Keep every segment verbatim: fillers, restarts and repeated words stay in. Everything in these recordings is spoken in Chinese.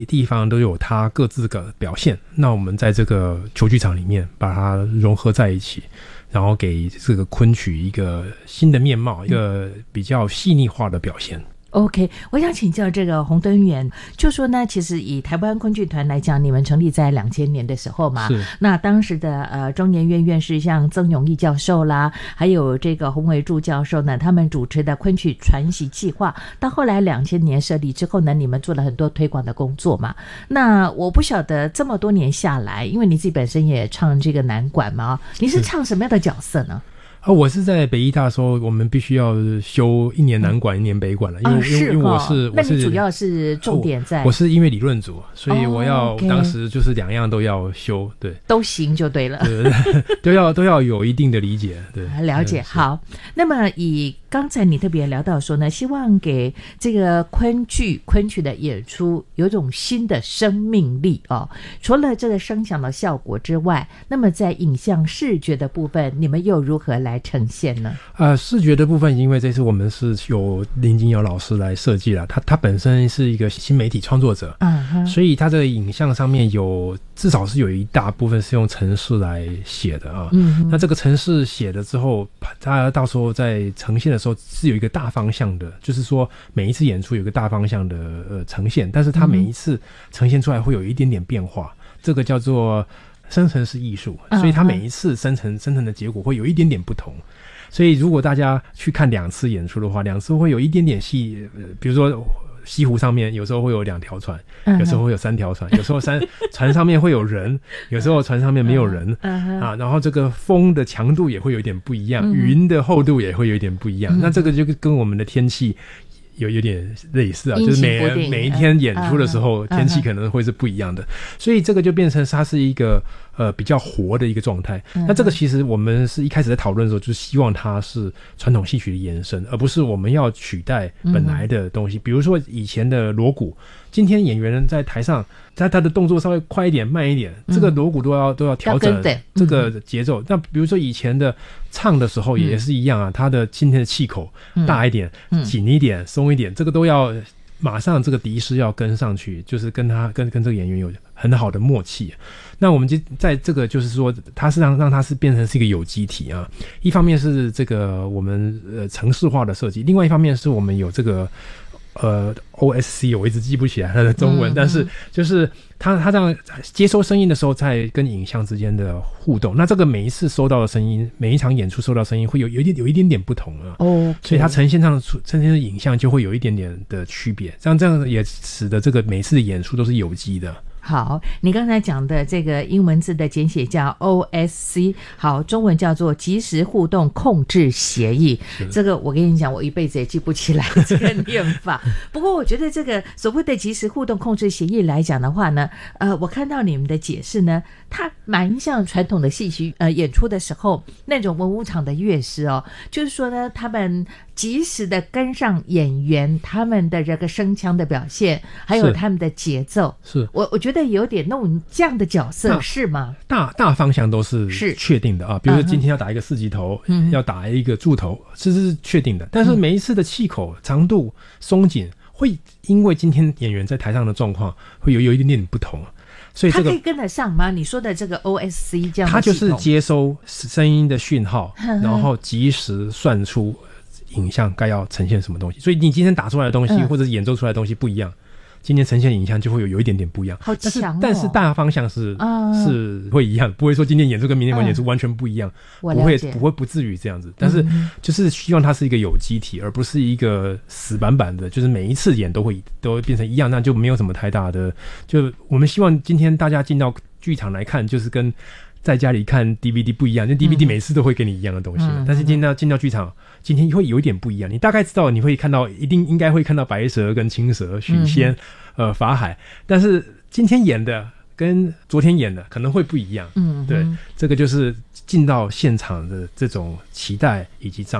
地方都有它各自的表现，那我们在这个球剧场里面把它融合在一起，然后给这个昆曲一个新的面貌，一个比较细腻化的表现。 OK， 我想请教这个洪敦远，就说呢，其实以台湾昆剧团来讲，你们成立在两千年的时候嘛， 是那当时的呃中研院院士像曾永义教授啦，还有这个洪维柱教授呢，他们主持的昆曲传习计划，到后来两千年设立之后呢，你们做了很多推广的工作嘛。那我不晓得这么多年下来，因为你自己本身也唱这个南管嘛，你是唱什么样的角色呢？ 啊，我是在北医大的时候，我们必须要修一年南管、嗯、一年北管了，因为、 哦、 因为因为我是， 那你主要是重点在， 我, 我是音乐理论组，所以我要、 哦 okay、 当时就是两样都要修，对， 都行就对了， 对对对都要都要有一定的理解，对， 了解。好，那么以刚才你特别聊到说呢，希望给这个昆剧昆曲的演出有种新的生命力哦。除了这个声响的效果之外，那么在影像视觉的部分，你们又如何来呈现呢？ 呃，视觉的部分，因为这次我们是由林金瑶老师来设计了，他他本身是一个新媒体创作者，嗯，所以他的影像上面有至少是有一大部分是用程式来写的啊。嗯，那这个程式写了之后，他到时候在呈现的时候是有一个大方向的，就是说每一次演出有一个大方向的呃呈现，但是他每一次呈现出来会有一点点变化，这个叫做生成式艺术，所以它每一次生成生成的结果会有一点点不同。所以如果大家去看两次演出的话，两次会有一点点细、呃、比如说西湖上面有时候会有两条船，有时候会有三条船，有时候三船上面会有人，有时候船上面没有人、啊、然后这个风的强度也会有一点不一样，云的厚度也会有一点不一样，那这个就跟我们的天气有有点类似啊，就是每每一天演出的时候、uh, 天气可能会是不一样的， uh, 所以这个就变成它是一个呃比较活的一个状态。Uh, 那这个其实我们是一开始在讨论的时候，就是希望它是传统戏曲的延伸，而不是我们要取代本来的东西。Uh, 比如说以前的锣鼓，今天演员在台上，他他的动作稍微快一点、慢一点，这个锣鼓都要都要调整这个节奏。那比如说以前的唱的时候也是一样啊，他的今天的气口大一点、紧一点、松一点，这个都要马上这个笛师要跟上去，就是跟他跟跟这个演员有很好的默契。那我们就在这个就是说，它是让让它是变成是一个有机体啊。一方面是这个我们呃程式化的设计，另外一方面是我们有这个。呃 O S C 我一直记不起来它的中文、嗯、但是就是它它这样接收声音的时候在跟影像之间的互动，那这个每一次收到的声音，每一场演出收到的声音会有有一点有一点点不同啊、 哦 okay、 所以它呈现上的呈现的影像就会有一点点的区别，这样这样也使得这个每次的演出都是有机的。 好，你刚才讲的这个英文字的简写叫 O S C， 好，中文叫做即时互动控制协议。这个我跟你讲，我一辈子也记不起来这个念法。不过我觉得这个所谓的即时互动控制协议来讲的话呢，呃，我看到你们的解释呢，它蛮像传统的戏曲呃演出的时候那种文武场的乐师哦，就是说呢，他们及时的跟上演员他们的这个声腔的表现，还有他们的节奏。是，我我觉得有点那种这样的角色，是吗？ 大大方向都是确定的啊，比如说今天要打一个四级头，嗯、要打一个柱头，这是确定的。但是每一次的气口长度松紧，会因为今天演员在台上的状况会有有一点点不同。所以这个他可以跟得上吗？你说的这个 O S C 这样的系统， 它就是接收声音的讯号，然后及时算出影像该要呈现什么东西，所以你今天打出来的东西、嗯、或者是演奏出来的东西不一样，今天呈现的影像就会有有一点点不一样。 好强哦！ 但是但是大方向是、嗯、是会一样，不会说今天演出跟明天演出完全不一样，嗯、不会不会不至于这样子。但是就是希望它是一个有机体，而不是一个死板板的，就是每一次演都会都会变成一样，那就没有什么太大的。就我们希望今天大家进到剧场来看，就是跟在家里看 D V D 不一样，因为 D V D 每次都会给你一样的东西、嗯、但是进到进到剧场，今天会有一点不一样。你大概知道你会看到，一定应该会看到白蛇跟青蛇、许仙、嗯、呃法海，但是今天演的跟昨天演的可能会不一样。嗯，对，这个就是进到现场的这种期待以及张力。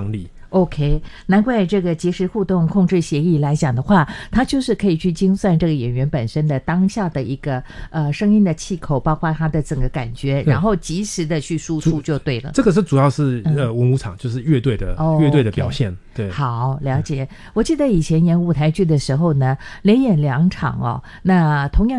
OK， 难怪这个即时互动控制协议来讲的话，它就是可以去精算这个演员本身的当下的一个呃声音的气口，包括他的整个感觉，然后及时的去输出就对了。 这个是主要是呃文武场，就是乐队的、嗯、乐队的表现。对， 好，了解。我记得以前演舞台剧的时候呢，连演两场哦，那同样